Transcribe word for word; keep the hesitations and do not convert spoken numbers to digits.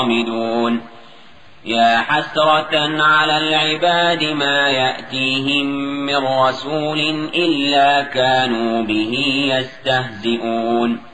خامدون يا حسرة على العباد ما يأتيهم من رسول إلا كانوا به يستهزئون